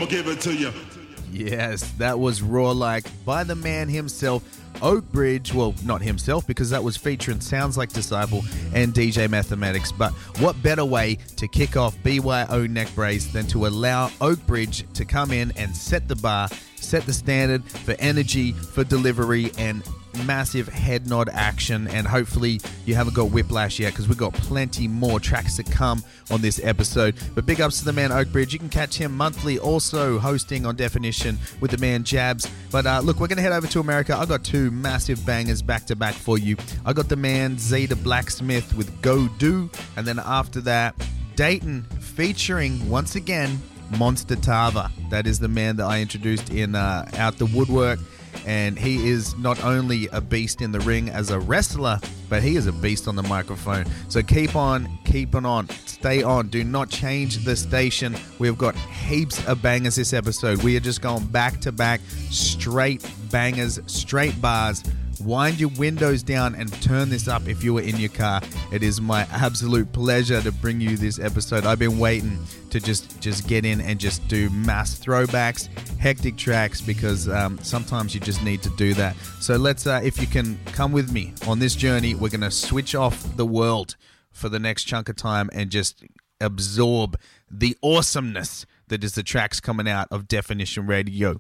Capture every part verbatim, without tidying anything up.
I'ma give it to you. Yes, that was Raw Like by the man himself, Oak Bridge. Well, not himself, because that was featuring Sounds Like Disciple and D J Mathematics. But what better way to kick off B Y O Neck Brace than to allow Oak Bridge to come in and set the bar, set the standard for energy, for delivery, and massive head nod action. And hopefully you haven't got whiplash yet, because we've got plenty more tracks to come on this episode. But big ups to the man Oak Bridge. You can catch him monthly also hosting on Definition with the man Jabs. But uh, look, we're going to head over to America. I got two massive bangers back to back for you. I got the man Zeta Blacksmith with Go Do, and then after that, Dayton featuring once again Monster Tava. That is the man that I introduced in uh, Out the Woodwork. And he is not only a beast in the ring as a wrestler, but he is a beast on the microphone. So keep on, keeping on, stay on. Do not change the station. We've got heaps of bangers this episode. We are just going back to back, straight bangers, straight bars. Wind your windows down and turn this up if you are in your car. It is my absolute pleasure to bring you this episode. I've been waiting to just, just get in and just do mass throwbacks, hectic tracks, because um, sometimes you just need to do that. So let's, uh, if you can come with me on this journey, we're going to switch off the world for the next chunk of time and just absorb the awesomeness that is the tracks coming out of Definition Radio.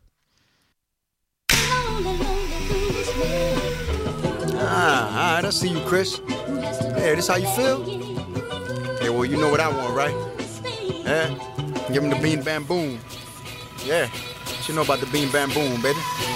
Ah, all right, I see you, Chris. Hey, this how you feel? Hey, well, you know what I want, right? Yeah? Give him the bean bam boom. Yeah, you know about the bean bam boom, baby.